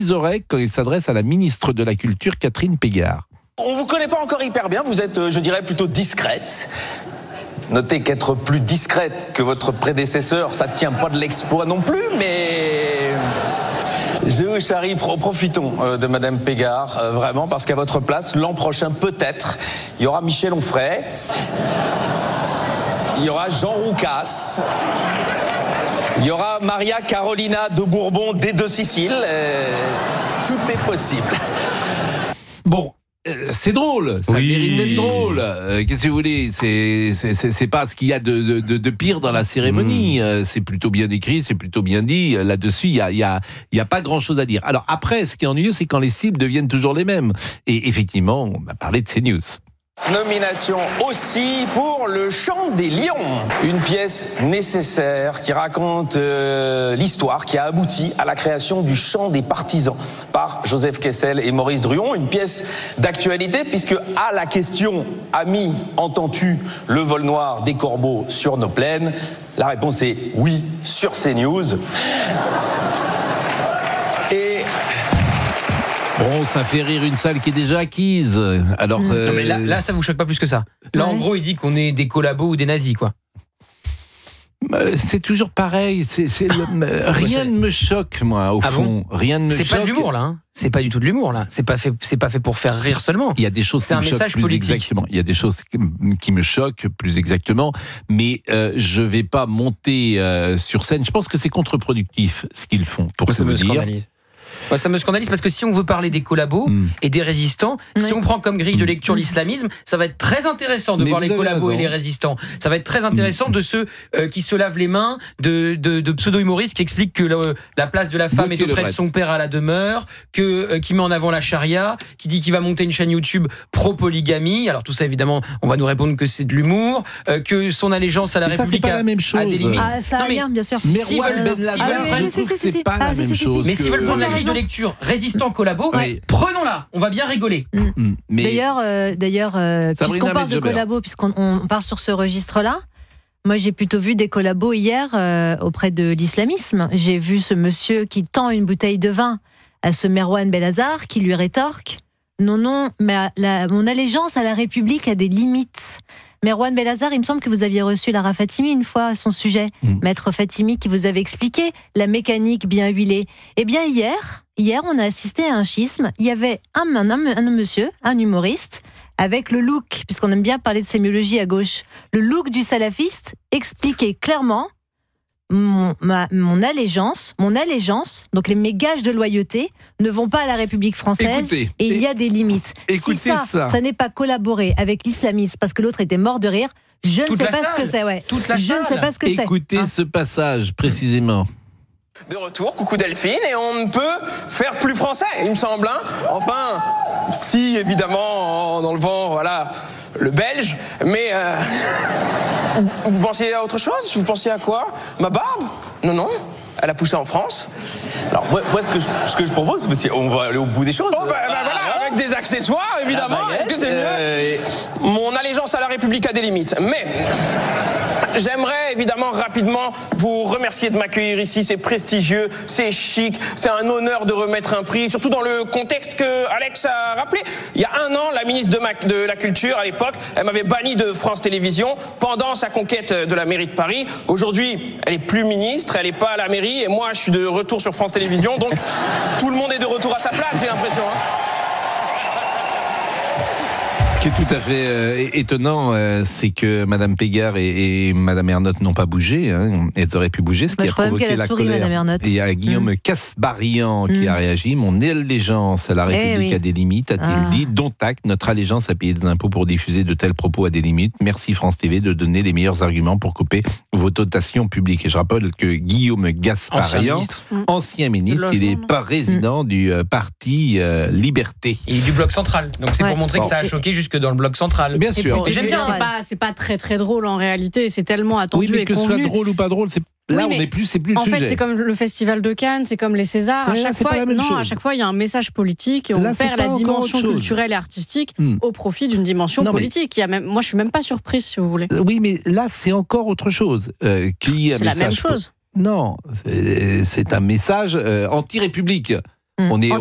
oreilles quand il s'adresse à la ministre de la Culture, Catherine Pégard. On vous connaît pas encore hyper bien, vous êtes, je dirais, plutôt discrète. Notez qu'être plus discrète que votre prédécesseur, ça tient pas de l'exploit non plus, mais... Je charrie, profitons de Madame Pégard, vraiment, parce qu'à votre place, l'an prochain, peut-être, il y aura Michel Onfray, il y aura Jean Roucas, il y aura Maria Carolina de Bourbon des Deux Siciles, tout est possible. Bon. C'est drôle, ça mérite d'être drôle. Qu'est-ce que vous voulez ? C'est pas ce qu'il y a de pire dans la cérémonie. C'est plutôt bien écrit, c'est plutôt bien dit. Là-dessus, il y a pas grand-chose à dire. Alors après, ce qui est ennuyeux, c'est quand les cibles deviennent toujours les mêmes. Et effectivement, on va parler de CNews. Nomination aussi pour Le Chant des Lions, une pièce nécessaire qui raconte l'histoire qui a abouti à la création du Chant des Partisans par Joseph Kessel et Maurice Druon, une pièce d'actualité puisque à la question « Ami, entends-tu le vol noir des corbeaux sur nos plaines ?» la réponse est « Oui » sur CNews. Bon, ça fait rire une salle qui est déjà acquise. Alors, non, mais là, ça vous choque pas plus que ça. Là, en gros, il dit qu'on est des collabos ou des nazis, quoi. C'est toujours pareil. Rien ne me choque, moi, au fond. Bon, rien ne me choque. C'est pas de l'humour, là. Hein. C'est pas du tout de l'humour, là. C'est pas fait pour faire rire seulement. Il y a des choses qui me choquent plus exactement. Il y a des choses qui me choquent plus exactement. Mais je vais pas monter sur scène. Je pense que c'est contre-productif ce qu'ils font. Pour ça me scandalise. Ouais, ça me scandalise parce que si on veut parler des collabos et des résistants, si on prend comme grille de lecture l'islamisme, ça va être très intéressant de voir les collabos et les résistants. Ça va être très intéressant de ceux qui se lavent les mains, de pseudo-humoristes qui expliquent que la place de la femme est auprès de son père à la demeure, qui met en avant la charia, qui dit qu'il va monter une chaîne YouTube pro-polygamie. Alors tout ça, évidemment, on va nous répondre que c'est de l'humour, que son allégeance à la République a des limites. Ah, ça a rien, bien sûr. C'est pas la même chose. Mais s'ils veulent prendre la grille de lecture résistant collabo, prenons-la, on va bien rigoler. D'ailleurs, puisqu'on parle de collabo, puisqu'on part sur ce registre-là, moi j'ai plutôt vu des collabos hier auprès de l'islamisme. J'ai vu ce monsieur qui tend une bouteille de vin à ce Merwan Belhazar qui lui rétorque « Non, mais mon allégeance à la République a des limites ». Merwan Belhazar, il me semble que vous aviez reçu Lara Fatimi une fois à son sujet. Maître Fatimi qui vous avait expliqué la mécanique bien huilée. Eh bien hier, on a assisté à un schisme. Il y avait un monsieur, un humoriste, avec le look, puisqu'on aime bien parler de sémiologie à gauche, le look du salafiste expliquait clairement mon allégeance, donc mes gages de loyauté ne vont pas à la République française. Et il y a des limites. Si ça n'est pas collaborer avec l'islamisme parce que l'autre était mort de rire, je ne sais pas ce que c'est. Je ne sais pas ce que c'est. Écoutez ce passage précisément. De retour, coucou Delphine, et on ne peut faire plus français, il me semble. Enfin, si évidemment en enlevant, le belge, mais vous pensiez à autre chose ? Vous pensiez à quoi ? Ma barbe ? Non, elle a poussé en France. Alors moi ce que je propose, on va aller au bout des choses. Avec des accessoires évidemment. Est-ce que c'est mieux ? Mon allégeance à la République a des limites, mais j'aimerais évidemment rapidement vous remercier de m'accueillir ici. C'est prestigieux, c'est chic, c'est un honneur de remettre un prix, surtout dans le contexte que Alex a rappelé. Il y a un an, la ministre de la Culture à l'époque, elle m'avait banni de France Télévisions pendant sa conquête de la mairie de Paris. Aujourd'hui, elle est plus ministre, elle est pas à la mairie, et moi je suis de retour sur France Télévisions, donc tout le monde est de retour à sa place, j'ai l'impression. Ce qui est tout à fait étonnant, c'est que Madame Pégard et Madame Ernotte n'ont pas bougé. Elles auraient pu bouger, ce qui a provoqué la colère. Et il y a Guillaume Kasbarian qui a réagi. Mon allégeance à la République a des limites, a-t-il dit. Dont acte, notre allégeance à payer des impôts pour diffuser de tels propos a des limites. Merci France TV de donner les meilleurs arguments pour couper vos dotations publiques. Et je rappelle que Guillaume Kasbarian, ancien ministre, il est président du parti Liberté. Il est du bloc central. Donc c'est pour montrer que ça a choqué jusque dans le bloc central. Bien sûr. J'aime bien. C'est pas très très drôle en réalité. C'est tellement attendu et convenu. Oui, mais que ce soit drôle ou pas drôle, c'est plus le sujet. En fait, c'est comme le Festival de Cannes, c'est comme les Césars. À chaque fois, il y a un message politique et on perd la dimension culturelle et artistique au profit d'une dimension politique. Moi, je suis même pas surprise, si vous voulez. Oui, mais là, c'est encore autre chose. C'est la même chose. Non, c'est un message anti-république. On est